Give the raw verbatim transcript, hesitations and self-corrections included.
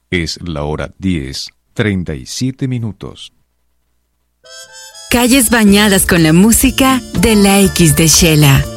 Es la hora diez, treinta y siete minutos. Calles bañadas con la música de la X de Shela.